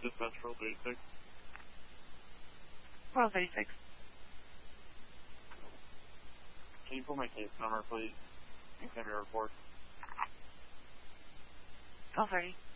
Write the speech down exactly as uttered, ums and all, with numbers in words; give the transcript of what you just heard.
Dispatch World thirty-six. World thirty-six. Can you pull my case number, please? And send me a report. twelve thirty.